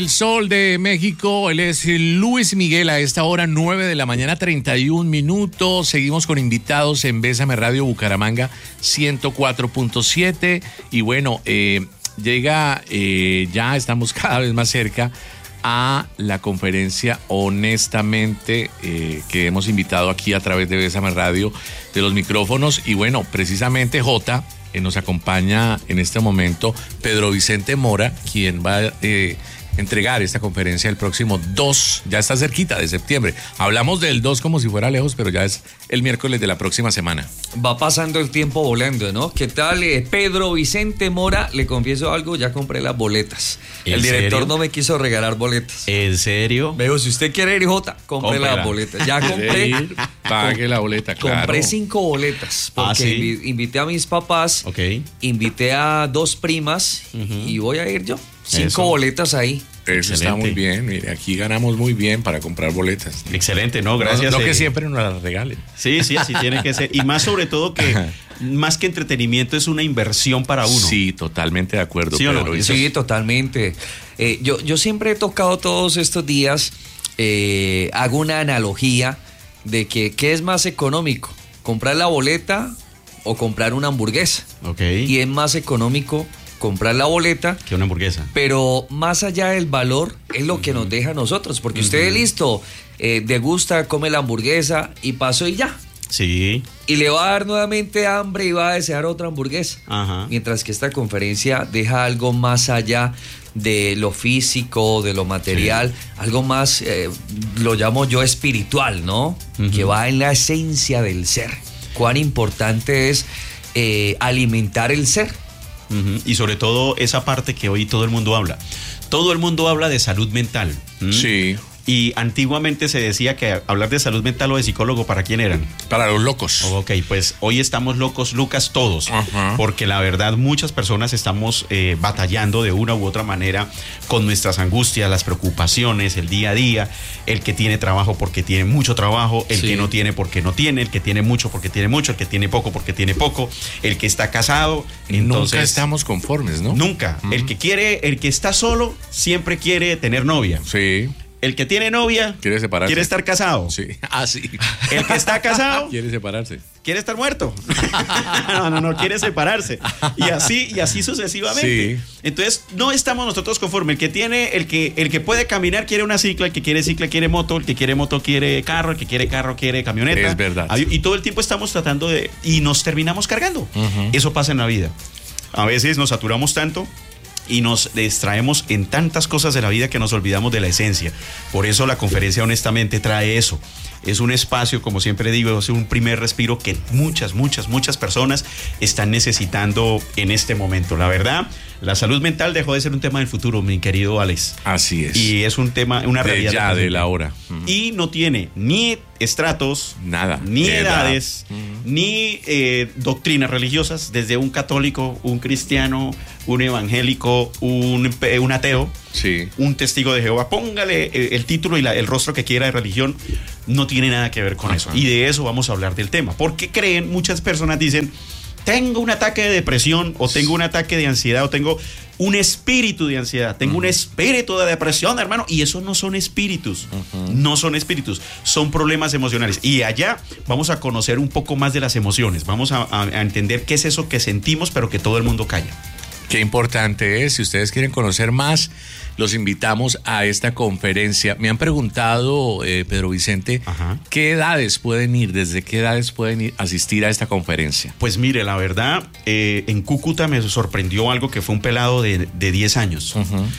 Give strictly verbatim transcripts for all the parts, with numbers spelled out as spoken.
El Sol de México, él es Luis Miguel a esta hora, nueve de la mañana, treinta y un minutos. Seguimos con invitados en Bésame Radio Bucaramanga ciento cuatro punto siete. Y bueno, eh, llega, eh, ya estamos cada vez más cerca a la conferencia, honestamente, eh, que hemos invitado aquí a través de Bésame Radio, de los micrófonos. Y bueno, precisamente Jota, eh, nos acompaña en este momento Pedro Vicente Mora, quien va a eh, entregar esta conferencia el próximo dos, ya está cerquita, de septiembre. Hablamos del dos como si fuera lejos, pero ya es el miércoles de la próxima semana. Va pasando el tiempo volando, ¿no? ¿Qué tal, eh, Pedro Vicente Mora? Le confieso algo, ya compré las boletas. El director serio? no me quiso regalar boletas. ¿En serio? Me dijo, si usted quiere ir, Jota, compre Cómprela. las boletas. Ya compré. Ir, pague la boleta, claro. Compré cinco boletas, porque Ah, ¿sí? invi- invité a mis papás, Ok. invité a dos primas, Ujú. y voy a ir yo. Cinco Eso. boletas ahí. Eso está Excelente. muy bien, mire, aquí ganamos muy bien para comprar boletas. Excelente, no, gracias. No, no que eh, siempre nos las regalen. Sí, sí, así tiene que ser. Y más sobre todo que, más que entretenimiento, es una inversión para uno. Sí, totalmente de acuerdo, ¿Sí o no? Pedro. Eso Sí, es- totalmente. Eh, yo, yo siempre he tocado todos estos días, eh, hago una analogía de que ¿qué es más económico? ¿Comprar la boleta o comprar una hamburguesa? Ok. Y es más económico comprar la boleta, Que una hamburguesa. pero más allá del valor es lo que nos deja a nosotros, porque usted listo, eh, degusta, come la hamburguesa y pasó y ya. Sí. Y le va a dar nuevamente hambre y va a desear otra hamburguesa. Ajá. Mientras que esta conferencia deja algo más allá de lo físico, de lo material, algo más, eh, lo llamo yo espiritual, ¿no? Ujú. Que va en la esencia del ser. Cuán importante es eh, alimentar el ser. Ujú. Y sobre todo esa parte que hoy todo el mundo habla. Todo el mundo habla de salud mental. ¿m? Sí, Y antiguamente se decía que hablar de salud mental o de psicólogo, ¿para quién eran? para los locos. Ok, pues hoy estamos locos, Lucas, todos. Ajá. Porque la verdad muchas personas estamos eh, batallando de una u otra manera con nuestras angustias, las preocupaciones, el día a día. El que tiene trabajo porque tiene mucho trabajo, el Sí. que no tiene porque no tiene, el que tiene mucho porque tiene mucho, el que tiene poco porque tiene poco, el que está casado. Entonces, Nunca estamos conformes, ¿no? Nunca. El que quiere, el que está solo, siempre quiere tener novia. Sí, El que tiene novia, quiere separarse. quiere estar casado. Sí, ah, sí. El que está casado, Quiere separarse. quiere estar muerto. No, no, no, quiere separarse. Y así, y así sucesivamente. Sí. Entonces, no estamos nosotros conformes. El que tiene, el que, el que puede caminar quiere una cicla, el que quiere cicla quiere moto, el que quiere moto quiere carro, el que quiere carro quiere camioneta. Es verdad. Y todo el tiempo estamos tratando de. Y nos terminamos cargando. Eso pasa en la vida. A veces nos saturamos tanto y nos distraemos en tantas cosas de la vida que nos olvidamos de la esencia. Por eso la conferencia honestamente trae eso. Es un espacio, como siempre digo, es un primer respiro que muchas, muchas, muchas personas están necesitando en este momento. La verdad, la salud mental dejó de ser un tema del futuro, mi querido Alex. Así es. Y es un tema, una de realidad. ya, presente. de la hora. Ujú. Y no tiene ni estratos, Nada. ni Edad. edades, ni eh, doctrinas religiosas, desde un católico, un cristiano, un evangélico, un, pe- un ateo, Sí. un testigo de Jehová. Póngale eh, el título y la- el rostro que quiera de religión, no tiene nada que ver con Ajá. eso. Y de eso vamos a hablar del tema. Porque creen, muchas personas dicen, tengo un ataque de depresión, o tengo un ataque de ansiedad, o tengo un espíritu de ansiedad, tengo un espíritu de depresión, hermano. Y eso no son espíritus, no son espíritus, son problemas emocionales. Y allá vamos a conocer un poco más de las emociones, vamos a, a- a entender qué es eso que sentimos, pero que todo el mundo calla. Qué importante es. Si ustedes quieren conocer más, los invitamos a esta conferencia. Me han preguntado, eh, Pedro Vicente, Ajá. ¿qué edades pueden ir? ¿Desde qué edades pueden ir, asistir a esta conferencia? Pues mire, la verdad, eh, en Cúcuta me sorprendió algo que fue un pelado de, de diez años.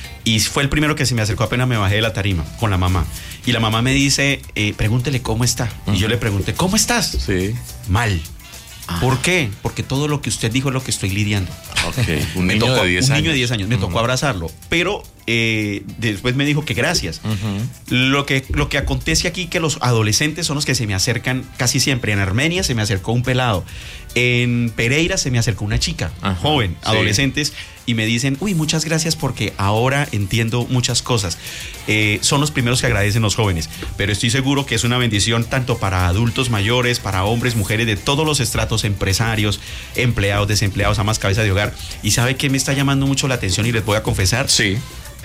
Y fue el primero que se me acercó apenas me bajé de la tarima con la mamá. Y la mamá me dice, eh, pregúntele cómo está. Y yo le pregunté, ¿cómo estás? Sí. Mal. ¿Por qué? Porque todo lo que usted dijo es lo que estoy lidiando. Ok. Un Me niño tocó- de diez un años. niño de diez años. Me Ujú. tocó abrazarlo. Pero eh, después me dijo que gracias. Lo que, lo que acontece aquí que los adolescentes son los que se me acercan casi siempre. En Armenia se me acercó un pelado. En Pereira se me acercó una chica, Ajá, joven, sí. adolescentes, y me dicen, uy, muchas gracias porque ahora entiendo muchas cosas. Eh, son los primeros que agradecen los jóvenes, pero estoy seguro que es una bendición tanto para adultos mayores, para hombres, mujeres de todos los estratos, empresarios, empleados, desempleados, amas cabeza de hogar. ¿Y sabe qué me está llamando mucho la atención y les voy a confesar? Sí.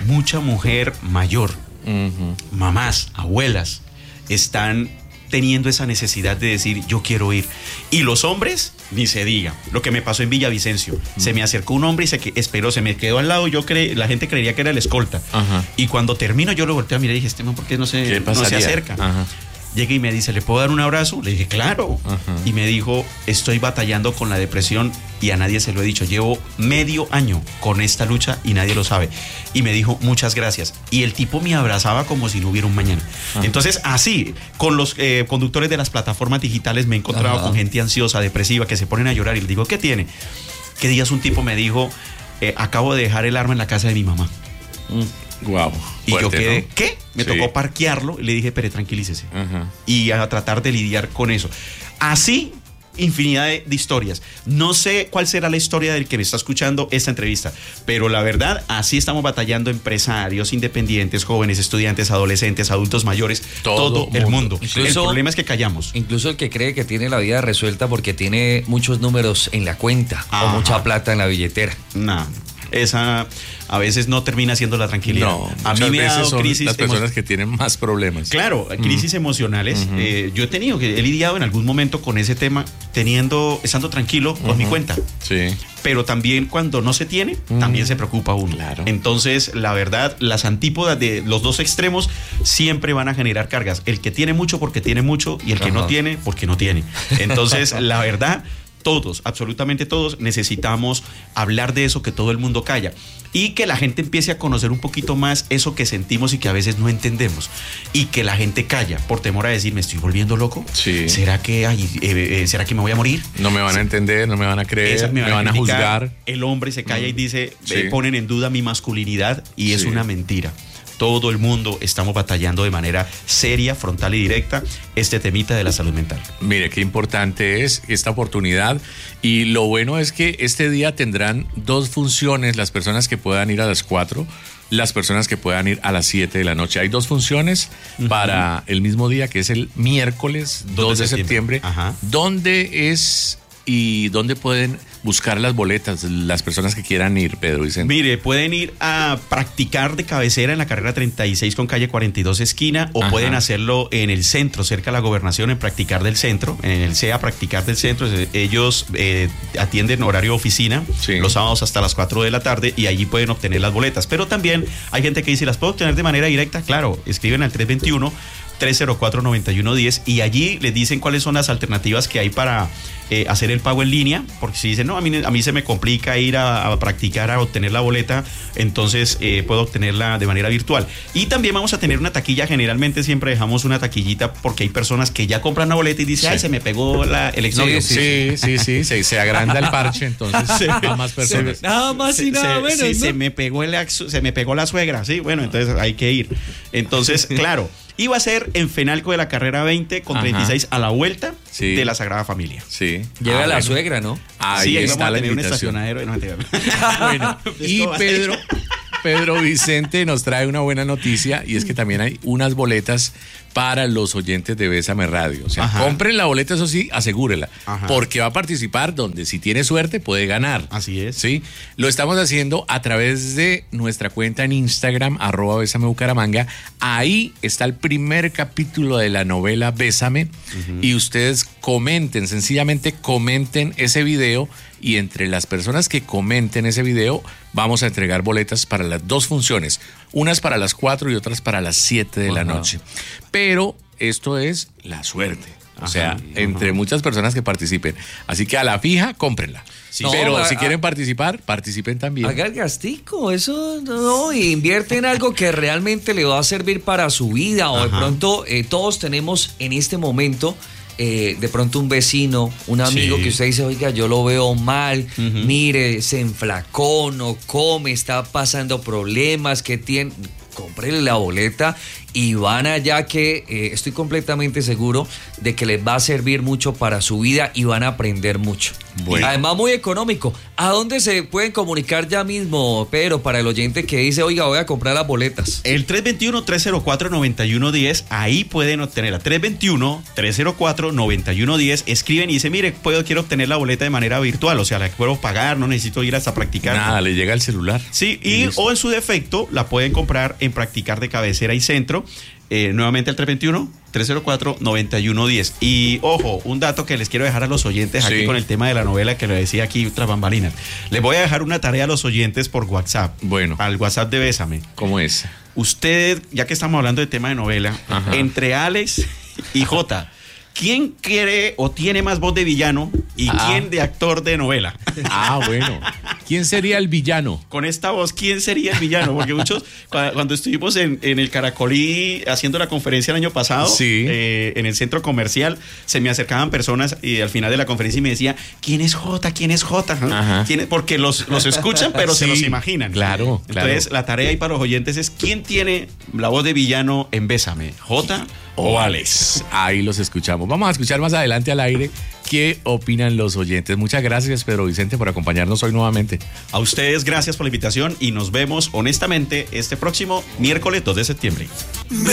mucha mujer mayor, Ujú. mamás, abuelas, están teniendo esa necesidad de decir yo quiero ir. Y los hombres, ni se diga. Lo que me pasó en Villavicencio, mm. se me acercó un hombre y se que, esperó, se me quedó al lado, yo cre, la gente creería que era el escolta. Ajá. Y cuando termino yo lo volteé a mirar y dije, este man, ¿por qué no se, ¿Qué no se pasaría? acerca? Ajá. Llega y me dice, ¿le puedo dar un abrazo? Le dije, claro. Ajá. Y me dijo, estoy batallando con la depresión y a nadie se lo he dicho. Llevo medio año con esta lucha y nadie lo sabe. Y me dijo, muchas gracias. Y el tipo me abrazaba como si no hubiera un mañana. Ajá. Entonces, así, con los eh, conductores de las plataformas digitales me he encontrado Ajá. con gente ansiosa, depresiva, que se ponen a llorar y les digo, ¿qué tiene? ¿Qué días un tipo me dijo, eh, acabo de dejar el arma en la casa de mi mamá? Mm. Wow. Y Fuerte, yo quedé, ¿no? ¿qué? Me sí. tocó parquearlo y le dije, pero tranquilícese. Ajá. Y a tratar de lidiar con eso. Así, infinidad de, de historias. No sé cuál será la historia del que me está escuchando esta entrevista, pero la verdad, así estamos batallando empresarios, independientes, jóvenes, estudiantes, adolescentes, adultos mayores, todo, todo el mundo. mundo. Incluso, el problema es que callamos. Incluso el que cree que tiene la vida resuelta porque tiene muchos números en la cuenta Ajá. o mucha plata en la billetera. No. Esa a veces no termina siendo la tranquilidad. No, a mí me ha dado son crisis las personas que tienen más problemas. Claro, crisis mm. emocionales. Uh-huh. Eh, yo he tenido que he lidiado en algún momento con ese tema, teniendo, estando tranquilo con uh-huh. mi cuenta. Sí. Pero también cuando no se tiene, uh-huh. también se preocupa uno. Claro. Entonces, la verdad, las antípodas de los dos extremos siempre van a generar cargas. El que tiene mucho porque tiene mucho y el que uh-huh. no tiene porque no tiene. Entonces, la verdad, todos, absolutamente todos, necesitamos hablar de eso que todo el mundo calla y que la gente empiece a conocer un poquito más eso que sentimos y que a veces no entendemos y que la gente calla por temor a decir, ¿me estoy volviendo loco? Sí. ¿Será que, ay, eh, eh, ¿será que me voy a morir? No me van a entender, no me van a creer, Esa, me, van me van a, a juzgar. El hombre se calla mm. y dice, sí. eh, ponen en duda mi masculinidad y sí. es una mentira. Todo el mundo estamos batallando de manera seria, frontal y directa este temita de la salud mental. Mire, qué importante es esta oportunidad y lo bueno es que este día tendrán dos funciones las personas que puedan ir a las cuatro, las personas que puedan ir a las siete de la noche. Hay dos funciones uh-huh. para el mismo día, que es el miércoles dos de septiembre, Ajá. donde es y dónde pueden buscar las boletas, las personas que quieran ir, Pedro Vicente. Mire, pueden ir a practicar de cabecera en la carrera treinta y seis con calle cuarenta y dos esquina o Ajá. pueden hacerlo en el centro, cerca de la gobernación, en practicar del centro, en el C E A practicar del centro. Ellos eh, atienden horario oficina sí. los sábados hasta las cuatro de la tarde y allí pueden obtener las boletas. Pero también hay gente que dice, ¿las puedo obtener de manera directa? Claro, escriben al tres veintiuno, tres cero cuatro, noventa y uno diez y allí les dicen cuáles son las alternativas que hay para eh, hacer el pago en línea, porque si dicen, no, a mí, a mí se me complica ir a, a practicar, a obtener la boleta, entonces eh, puedo obtenerla de manera virtual. Y también vamos a tener una taquilla, generalmente siempre dejamos una taquillita porque hay personas que ya compran la boleta y dicen, sí. ay, se me pegó la, el exnovio. Sí, sí, sí, sí, sí, se agranda el parche, entonces se, a más personas. Se, nada más y nada menos, sí, ¿no? se me pegó el, se me pegó la suegra, sí, bueno, entonces hay que ir. Entonces, claro, iba a ser en Fenalco de la carrera veinte con Ajá. treinta y seis a la vuelta sí. de la Sagrada Familia. Sí. Llega ah, la bueno. suegra, ¿no? Ahí sí, está la invitación. Un estacionadero. No, bueno, y Pedro, Pedro Vicente nos trae una buena noticia y es que también hay unas boletas para los oyentes de Bésame Radio. O sea, Ajá. compren la boleta, eso sí, asegúrela. Ajá. Porque va a participar donde si tiene suerte puede ganar. Así es. Sí. Lo estamos haciendo a través de nuestra cuenta en Instagram, arroba Bésame Bucaramanga. Ahí está el primer capítulo de la novela Bésame. Uh-huh. Y ustedes comenten, sencillamente comenten ese video. Y entre las personas que comenten ese video, vamos a entregar boletas para las dos funciones. Unas para las cuatro y otras para las siete de Ajá. la noche. Pero esto es la suerte. O sea, Ajá. entre muchas personas que participen. Así que a la fija, cómprenla. Sí, no, pero a, si quieren participar, participen también. Haga el gastico, eso no, invierte en algo que realmente le va a servir para su vida. O Ajá. de pronto eh, todos tenemos en este momento... Eh, de pronto un vecino, un amigo sí. que usted dice, oiga, yo lo veo mal, uh-huh. mire, se enflacó, no come, está pasando problemas, que tiene, cómprele la boleta y van allá que eh, estoy completamente seguro de que les va a servir mucho para su vida y van a aprender mucho. Bueno. Además, muy económico. ¿A dónde se pueden comunicar ya mismo, Pedro, para el oyente que dice, oiga, voy a comprar las boletas? El tres dos uno, tres cero cuatro, nueve uno uno cero, ahí pueden obtenerla. tres dos uno, tres cero cuatro, nueve uno uno cero, escriben y dicen, mire, puedo, quiero obtener la boleta de manera virtual, o sea, la puedo pagar, no necesito ir hasta practicar. Nada, le llega el celular. Sí, y o en su defecto, la pueden comprar en Practicar de Cabecera y Centro. Eh, nuevamente el tres dos uno, tres cero cuatro, nueve uno uno cero. Y ojo, un dato que les quiero dejar a los oyentes aquí sí. con el tema de la novela que le decía aquí tras bambalinas. Les voy a dejar una tarea a los oyentes por WhatsApp. Bueno. Al WhatsApp de Bésame. ¿Cómo es? Usted, ya que estamos hablando de tema de novela, Ajá. entre Alex y Jota, ¿quién quiere o tiene más voz de villano y Ah. quién de actor de novela? Ah, bueno. ¿Quién sería el villano? Con esta voz, ¿quién sería el villano? Porque muchos, cua- cuando estuvimos en, en el Caracolí haciendo la conferencia el año pasado, Sí. eh, en el centro comercial, se me acercaban personas y al final de la conferencia me decía, ¿quién es Jota? ¿Quién es Jota? Ajá. ¿Quién es? Porque los, los escuchan, pero se Sí, los imaginan. claro, claro. Entonces, la tarea ahí para los oyentes es, ¿quién tiene la voz de villano en Bésame? ¿Jota o Alex? Ahí los escuchamos. Vamos a escuchar más adelante al aire qué opinan los oyentes. Muchas gracias, Pedro Vicente, por acompañarnos hoy nuevamente. A ustedes, gracias por la invitación y nos vemos honestamente este próximo miércoles dos de septiembre.